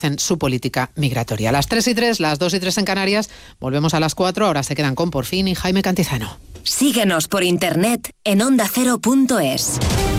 en su política migratoria. Las 3:03, las 2:03 en Canarias, volvemos a las 4, ahora se quedan con Por Fin y Jaime Cantizano. Síguenos por internet en ondacero.es.